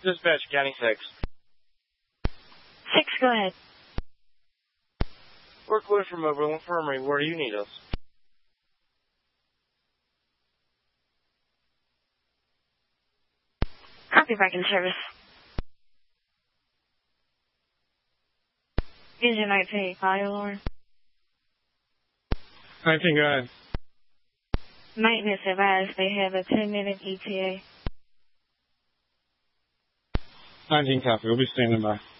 Dispatch, County 6. 6, go ahead. We're clear from Mobile Infirmary. Where do you need us? Copy, back in service. Vision IP, fire alarm. 19, go ahead. Maintenance advised they have a 10-minute ETA. 19, copy. We'll be standing by.